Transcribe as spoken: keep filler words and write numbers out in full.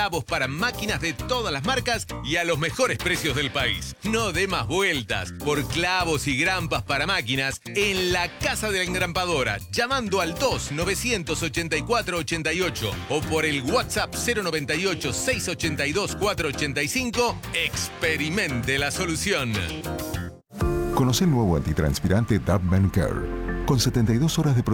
clavos para máquinas de todas las marcas y a los mejores precios del país. No dé más vueltas. Por clavos y grampas para máquinas, en la Casa de la Engrampadora, llamando al dos novecientos ochenta y cuatro ochenta y ocho o por el WhatsApp cero noventa y ocho seiscientos ochenta y dos cuatrocientos ochenta y cinco, experimente la solución. Conoce el nuevo antitranspirante Dove Men Care, con setenta y dos horas de protección